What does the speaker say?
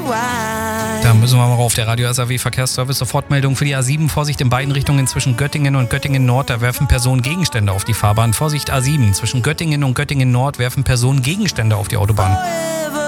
Da müssen wir mal auf der Radio SAW Verkehrsservice Sofortmeldung für die A7. Vorsicht in beiden Richtungen zwischen Göttingen und Göttingen Nord. Da werfen Personen Gegenstände auf die Fahrbahn. Vorsicht A7. Zwischen Göttingen und Göttingen Nord werfen Personen Gegenstände auf die Autobahn.